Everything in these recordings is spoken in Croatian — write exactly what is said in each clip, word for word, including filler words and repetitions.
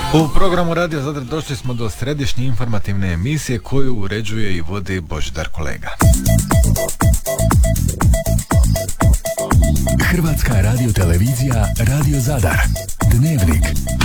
U programu Radio Zadar došli smo do središnje informativne emisije koju uređuje i vodi Božidar Kolega. Hrvatska radiotelevizija Radio Zadar. Dnevnik.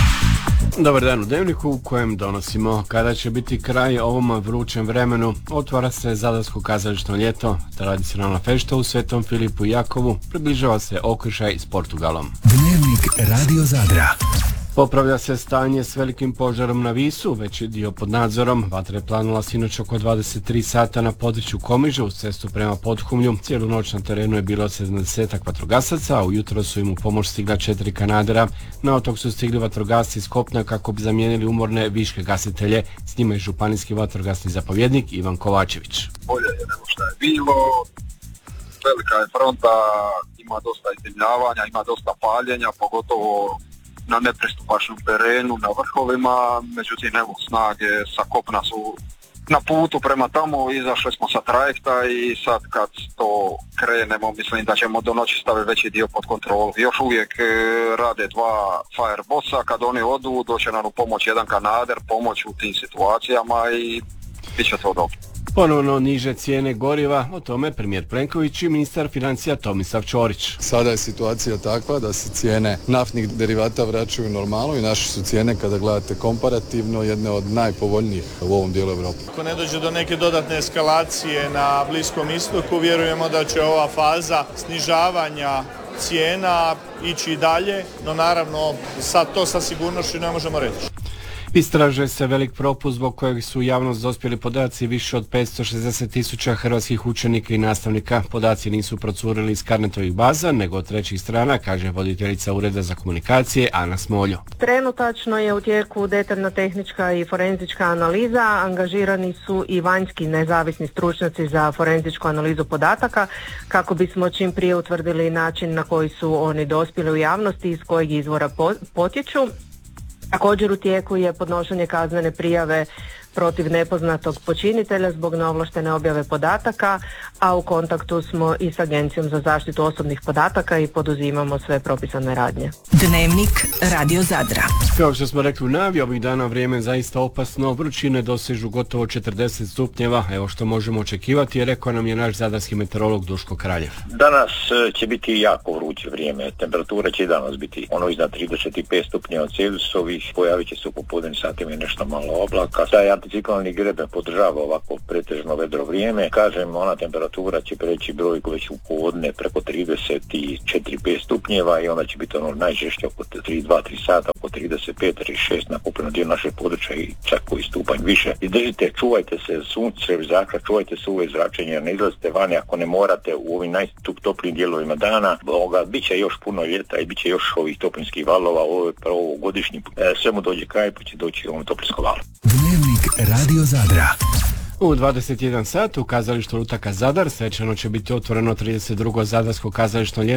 Dobar dan u Dnevniku u kojem donosimo kada će biti kraj ovom vrućem vremenu. Otvara se Zadarsko kazališno ljeto, tradicionalna fešta u Svetom Filipu i Jakovu, približava se okršaj s Portugalom. Dnevnik Radio Zadra. Popravlja se stanje s velikim požarom na Visu, veći dio pod nadzorom. Vatra je planula sinoć oko dvadeset tri sata na području Komiže uz cestu prema Podhumlju. Cijelu noć na terenu je bilo sedamdeset vatrogasaca, a ujutro su im u pomoć stigla četiri kanadera. Na otok su stigli vatrogasci iz kopna kako bi zamijenili umorne viške gasitelje. S njima je županijski vatrogasni zapovjednik Ivan Kovačević. Bolje je nego što je bilo. Velika je fronta, ima dosta izdimljavanja, ima dosta paljenja, pogotovo na nepristupačnom terenu, na vrhovima, međutim evo snage sa kopna su na putu prema tamo, izašli smo sa trajekta i sad kad to krenemo mislim da ćemo do noći staviti veći dio pod kontrolu. Još uvijek e, rade dva firebossa, kad oni odu doće nam u pomoć jedan kanader, pomoć u tim situacijama i bit će to dobro. Ponovno niže cijene goriva, o tome premijer Plenković i ministar financija Tomislav Ćorić. Sada je situacija takva da se cijene naftnih derivata vraćaju u normalu i naše su cijene, kada gledate komparativno, jedne od najpovoljnijih u ovom dijelu Europe. Ako ne dođe do neke dodatne eskalacije na Bliskom istoku, vjerujemo da će ova faza snižavanja cijena ići dalje, no naravno sad to sa sigurnošću ne možemo reći. Istražuje se velik propust zbog kojeg su u javnost dospjeli podaci više od petsto šezdeset tisuća hrvatskih učenika i nastavnika. Podaci nisu procurili iz Carnetovih baza, nego od trećih strana, kaže voditeljica Ureda za komunikacije Ana Smoljo. Trenutačno je u tijeku detaljna tehnička i forenzička analiza. Angažirani su i vanjski nezavisni stručnjaci za forenzičku analizu podataka kako bismo čim prije utvrdili način na koji su oni dospjeli u javnosti i iz kojeg izvora potječu. Također u tijeku je podnošenje kaznene prijave protiv nepoznatog počinitelja zbog neovlaštene objave podataka, a u kontaktu smo i s Agencijom za zaštitu osobnih podataka i poduzimamo sve propisane radnje. Dnevnik Radio Zadra. Kao što smo rekli u najavi, ovih dana vrijeme je zaista opasno, vrućine dosežu gotovo četrdeset stupnjeva, evo što možemo očekivati, je rekao nam je naš zadarski meteorolog Duško Kraljev. Danas će biti jako vruće vrijeme, temperatura će danas biti ono iznad trideset pet stupnjeva Celzijusovih, pojavit će se u popodnevnim satima nešto malo oblaka. Taj anticiklonalni greben podržava ovako pretežno vedro vrijeme, kažem ona temperatura će preći brojku već u podne preko trideset četiri pet stupnjeva i onda će biti ono najžešće oko tri dva tri sata, oko trideset pet trideset šest na kopnenom dijelu našeg područja i čak koji stupanj više. I držite, čuvajte se sunčevih zraka, čuvajte se uve zračenja, ne izlazite vani ako ne morate u ovim najtoplijim dijelovima dana. Ovoga, bit će još puno ljeta i bit će još ovih toplinskih valova, ovo je prvo godišnji, e, sve mu dođe kraj pa će doći ovom toplinsko valu. Dnevnik Radio Zadra. U dvadeset jedan sat u kazalištu Lutaka Zadar svečano će biti otvoreno trideset drugo Zadarsko kazališno ljeto